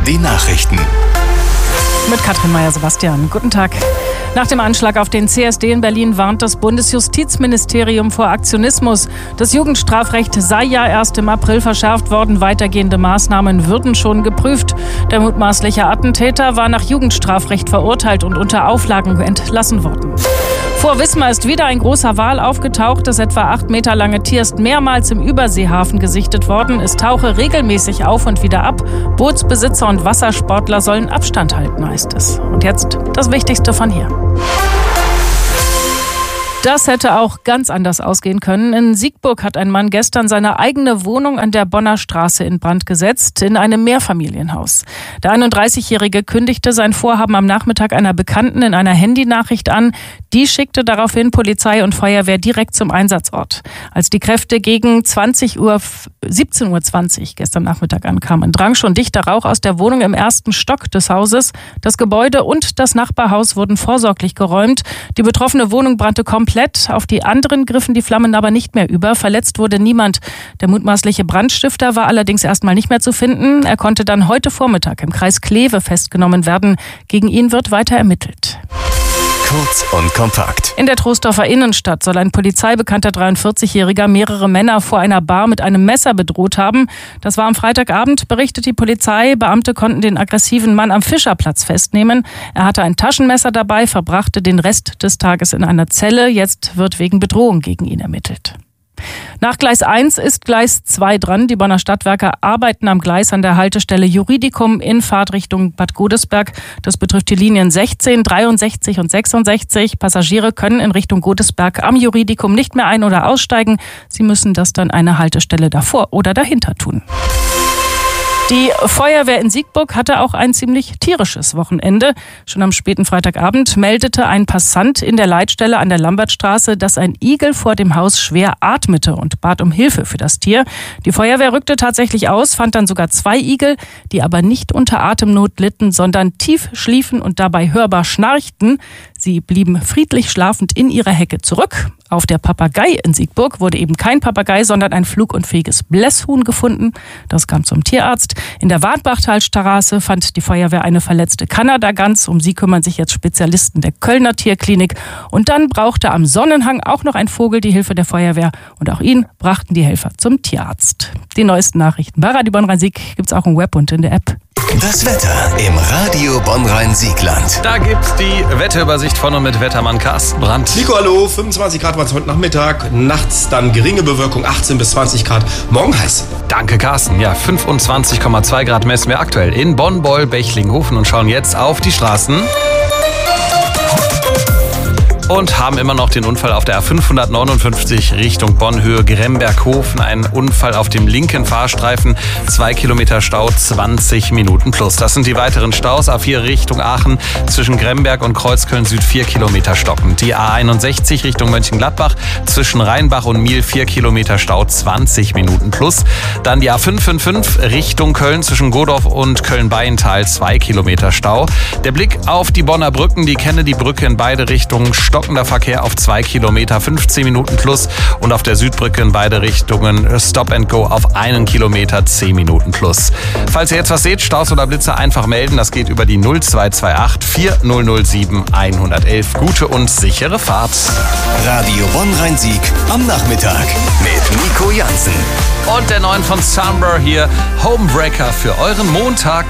Die Nachrichten. Mit Katrin Meyer-Sebastian. Guten Tag. Nach dem Anschlag auf den CSD in Berlin warnt das Bundesjustizministerium vor Aktionismus. Das Jugendstrafrecht sei ja erst im April verschärft worden. Weitergehende Maßnahmen würden schon geprüft. Der mutmaßliche Attentäter war nach Jugendstrafrecht verurteilt und unter Auflagen entlassen worden. Vor Wismar ist wieder ein großer Wal aufgetaucht. Das etwa 8 Meter lange Tier ist mehrmals im Überseehafen gesichtet worden. Es tauche regelmäßig auf und wieder ab. Bootsbesitzer und Wassersportler sollen Abstand halten, heißt es. Und jetzt das Wichtigste von hier. Das hätte auch ganz anders ausgehen können. In Siegburg hat ein Mann gestern seine eigene Wohnung an der Bonner Straße in Brand gesetzt, in einem Mehrfamilienhaus. Der 31-Jährige kündigte sein Vorhaben am Nachmittag einer Bekannten in einer Handynachricht an. Die schickte daraufhin Polizei und Feuerwehr direkt zum Einsatzort. Als die Kräfte gegen 17:20 Uhr gestern Nachmittag ankamen, drang schon dichter Rauch aus der Wohnung im ersten Stock des Hauses. Das Gebäude und das Nachbarhaus wurden vorsorglich geräumt. Die betroffene Wohnung brannte komplett. Auf die anderen griffen die Flammen aber nicht mehr über. Verletzt wurde niemand. Der mutmaßliche Brandstifter war allerdings erstmal nicht mehr zu finden. Er konnte dann heute Vormittag im Kreis Kleve festgenommen werden. Gegen ihn wird weiter ermittelt. Kurz und kompakt. In der Troisdorfer Innenstadt soll ein polizeibekannter 43-Jähriger mehrere Männer vor einer Bar mit einem Messer bedroht haben. Das war am Freitagabend, berichtet die Polizei. Beamte konnten den aggressiven Mann am Fischerplatz festnehmen. Er hatte ein Taschenmesser dabei, verbrachte den Rest des Tages in einer Zelle. Jetzt wird wegen Bedrohung gegen ihn ermittelt. Nach Gleis 1 ist Gleis 2 dran. Die Bonner Stadtwerke arbeiten am Gleis an der Haltestelle Juridikum in Fahrtrichtung Bad Godesberg. Das betrifft die Linien 16, 63 und 66. Passagiere können in Richtung Godesberg am Juridikum nicht mehr ein- oder aussteigen. Sie müssen das dann eine Haltestelle davor oder dahinter tun. Die Feuerwehr in Siegburg hatte auch ein ziemlich tierisches Wochenende. Schon am späten Freitagabend meldete ein Passant in der Leitstelle an der Lambertstraße, dass ein Igel vor dem Haus schwer atmete und bat um Hilfe für das Tier. Die Feuerwehr rückte tatsächlich aus, fand dann sogar 2 Igel, die aber nicht unter Atemnot litten, sondern tief schliefen und dabei hörbar schnarchten. Sie blieben friedlich schlafend in ihrer Hecke zurück. Auf der Papagei in Siegburg wurde eben kein Papagei, sondern ein flugunfähiges Blässhuhn gefunden. Das kam zum Tierarzt. In der Wartbachtalstraße fand die Feuerwehr eine verletzte Kanadagans. Um sie kümmern sich jetzt Spezialisten der Kölner Tierklinik. Und dann brauchte am Sonnenhang auch noch ein Vogel die Hilfe der Feuerwehr. Und auch ihn brachten die Helfer zum Tierarzt. Die neuesten Nachrichten bei Radio Bonn-Rhein-Sieg gibt's auch im Web und in der App. Das Wetter im Radio Bonn-Rhein-Siegland. Da gibt's die Wetterübersicht von und mit Wettermann Carsten Brandt. Nico, hallo, 25 Grad war es heute Nachmittag, nachts dann geringe Bewölkung, 18 bis 20 Grad, morgen heiß. Danke Carsten. Ja, 25,2 Grad messen wir aktuell in Bonn, Beul, Bechlinghofen und schauen jetzt auf die Straßen. Und haben immer noch den Unfall auf der A559 Richtung Bonn, Höhe Gremberghofen. Ein Unfall auf dem linken Fahrstreifen, 2 Kilometer Stau, 20 Minuten plus. Das sind die weiteren Staus. A4 Richtung Aachen zwischen Gremberg und Kreuzköln Süd 4 Kilometer stockend. Die A61 Richtung Mönchengladbach zwischen Rheinbach und Miel 4 Kilometer Stau, 20 Minuten plus. Dann die A555 Richtung Köln zwischen Godorf und Köln-Beienthal 2 Kilometer Stau. Der Blick auf die Bonner Brücken, die Kennedy-Brücke in beide Richtungen, stockender Verkehr auf 2 Kilometer, 15 Minuten plus. Und auf der Südbrücke in beide Richtungen Stop and Go auf 1 Kilometer, 10 Minuten plus. Falls ihr jetzt was seht, Staus oder Blitzer, einfach melden. Das geht über die 0228 4007 111. Gute und sichere Fahrt. Radio Bonn-Rhein-Sieg am Nachmittag mit Nico Jansen. Und der neuen von Sunbur hier, Homebreaker für euren Montag.